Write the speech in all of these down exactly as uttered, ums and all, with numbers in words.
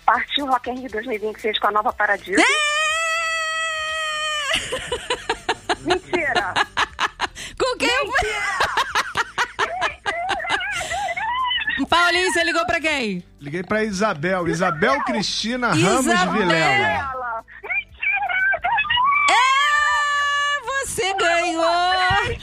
Partiu Rock in Rio dois mil e vinte e seis com a Nova Paradiso. Mentira! Com quem? Paulinho, você ligou pra quem? Liguei pra Isabel. Isabel Cristina Ramos Isabel. Vilela. É, você ganhou!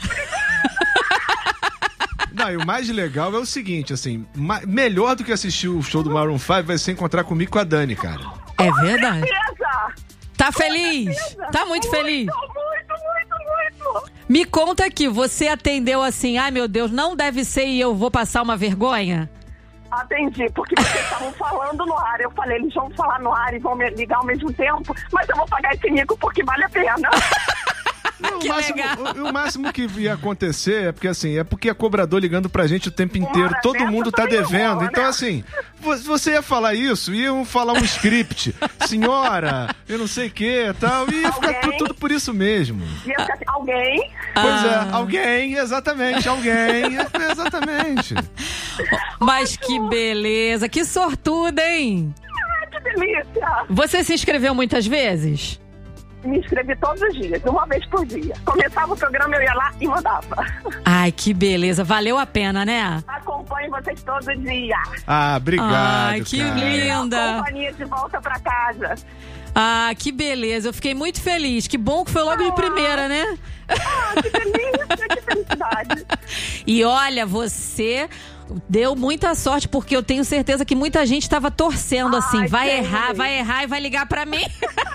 Não, e o mais legal é o seguinte, assim, ma- melhor do que assistir o show do Maroon cinco vai ser encontrar comigo com a Dani, cara. É verdade. Beleza! Tá feliz? Tá muito feliz? Muito, muito, muito! Me conta aqui, você atendeu assim, ai meu Deus, não deve ser e eu vou passar uma vergonha? Atendi, porque vocês estavam falando no ar. Eu falei, eles vão falar no ar e vão me ligar ao mesmo tempo, mas eu vou pagar esse mico porque vale a pena. Não, Que o, máximo, legal. o, o máximo que ia acontecer é porque, assim, é porque é cobrador ligando pra gente o tempo inteiro. hora Todo dessa mundo tá também devendo. rola, Então, né? assim, vo- você ia falar isso, iam falar um script. Senhora, eu não sei o que tal. E ia ficar Alguém? tu- tudo por isso mesmo. E eu fiquei assim, alguém? Pois é, Ah. alguém, exatamente, alguém. é, Exatamente. Mas que beleza, que sortuda, hein? Ah, que delícia! Você se inscreveu muitas vezes? Me inscrevi todos os dias, uma vez por dia. Começava o programa, eu ia lá e mandava. Ai, que beleza, valeu a pena, né? Acompanho vocês todo dia. Ah, obrigado, Ai, que cara. linda. Companhia de volta pra casa. Ah, que beleza, eu fiquei muito feliz. Que bom que foi logo de primeira, né? Ah, que delícia, que felicidade. E olha, você deu muita sorte, porque eu tenho certeza que muita gente estava torcendo assim. Ai, Vai gente. errar, vai errar e vai ligar pra mim.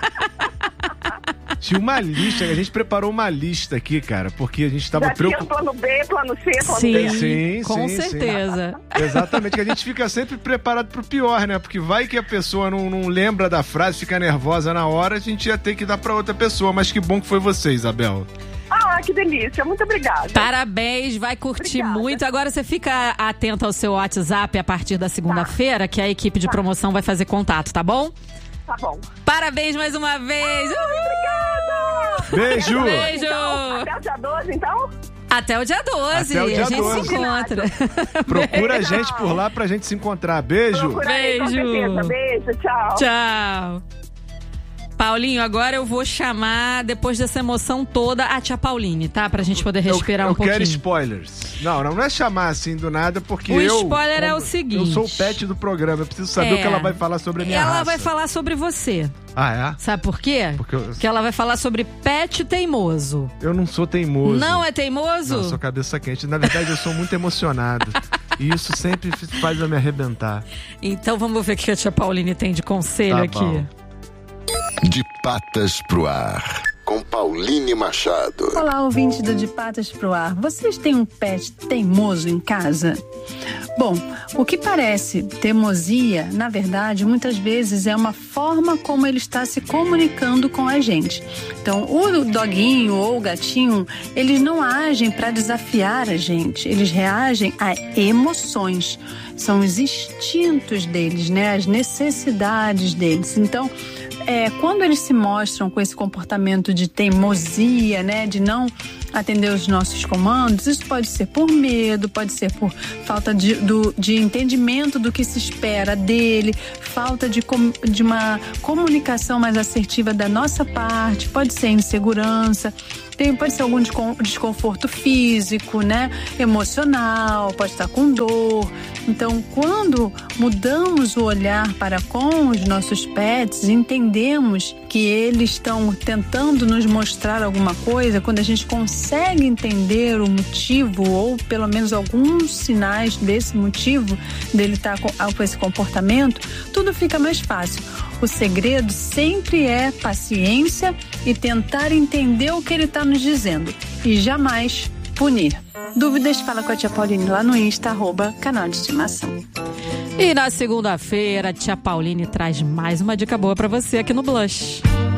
Tinha uma lista, a gente preparou uma lista aqui, cara, porque a gente tava Já tinha preocupado. plano B, plano C, plano Sim, D. Sim, com sim, sim. certeza. Exatamente, que a gente fica sempre preparado pro pior, né? Porque vai que a pessoa não, não lembra da frase, fica nervosa na hora, a gente ia ter que dar pra outra pessoa. Mas que bom que foi você, Isabel. Ah, que delícia, muito obrigada. Parabéns, vai curtir Obrigada. muito. Agora você fica atento ao seu WhatsApp a partir da segunda-feira, que a equipe de promoção vai fazer contato, tá bom? Tá bom. Parabéns mais uma vez. Obrigada! Beijo! Beijo! Então, até o dia doze, então? Até o dia doze. Até o dia a gente doze. se encontra. Procura a Beijo. gente por lá pra gente se encontrar. Beijo! Procurarei, com Beijo. certeza. Beijo, tchau. Tchau. Paulinho, agora eu vou chamar, depois dessa emoção toda, a tia Pauline, tá? Pra gente poder respirar eu, um eu pouquinho. quero spoilers. Não, não é chamar assim do nada, porque O eu... spoiler é como- o seguinte. Eu sou o pet do programa, eu preciso saber É. o que ela vai falar sobre a minha Ela raça. vai falar sobre você. Ah, é? Sabe por quê? Porque eu- Porque ela vai falar sobre pet teimoso. Eu não sou teimoso. Não é teimoso? Não, eu sou cabeça quente. Na verdade, eu sou muito emocionado. E isso sempre faz eu me arrebentar. Então vamos ver o que a tia Pauline tem de conselho Tá aqui. bom. De Patas pro Ar, com Pauline Machado. Olá, ouvintes do De Patas pro Ar. Vocês têm um pet teimoso em casa? Bom, o que parece teimosia, na verdade, muitas vezes é uma forma como ele está se comunicando com a gente. Então, o doguinho ou o gatinho, eles não agem para desafiar a gente, eles reagem a emoções. São os instintos deles, né? As necessidades deles. Então, É, quando eles se mostram com esse comportamento de teimosia, né, de não atender os nossos comandos, isso pode ser por medo, pode ser por falta de, do, de entendimento do que se espera dele, falta de, com, de uma comunicação mais assertiva da nossa parte, pode ser insegurança, tem, pode ser algum desconforto físico, né, emocional, pode estar com dor. Então, quando mudamos o olhar para com os nossos pets, entendemos que eles estão tentando nos mostrar alguma coisa, quando a gente consegue entender o motivo, ou pelo menos alguns sinais desse motivo, dele estar com, com esse comportamento, tudo fica mais fácil. O segredo sempre é paciência e tentar entender o que ele está nos dizendo, e jamais punir. Dúvidas? Fala com a tia Pauline lá no Insta, arroba canal de estimação. E na segunda-feira, a tia Pauline traz mais uma dica boa pra você aqui no Blush.